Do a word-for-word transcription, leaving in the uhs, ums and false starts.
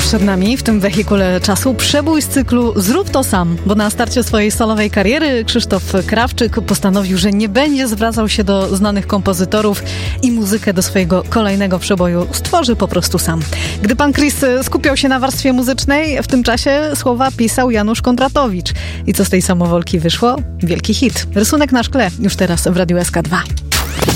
Przed nami w tym wehikule czasu przebój z cyklu Zrób to sam, bo na starcie swojej solowej kariery Krzysztof Krawczyk postanowił, że nie będzie zwracał się do znanych kompozytorów i muzykę do swojego kolejnego przeboju stworzy po prostu sam. Gdy pan Chris skupiał się na warstwie muzycznej, w tym czasie słowa pisał Janusz Kondratowicz. I co z tej samowolki wyszło? Wielki hit. Rysunek na szkle już teraz w Radiu S K dwa.